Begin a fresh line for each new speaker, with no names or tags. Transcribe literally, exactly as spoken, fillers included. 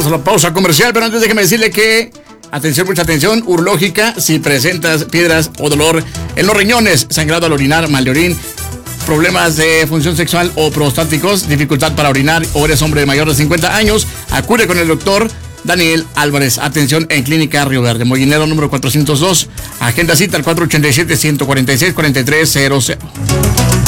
Vamos a la pausa comercial, pero antes déjeme decirle que, atención, mucha atención, urológica, si presentas piedras o dolor en los riñones, sangrado al orinar, mal de orín, problemas de función sexual o prostáticos, dificultad para orinar o eres hombre mayor de cincuenta años, acude con el doctor Daniel Álvarez. Atención en Clínica Río Verde, Molinero número cuatrocientos dos. Agenda cita al cuatro ochenta y siete, ciento cuarenta y seis, cuarenta y tres cero cero.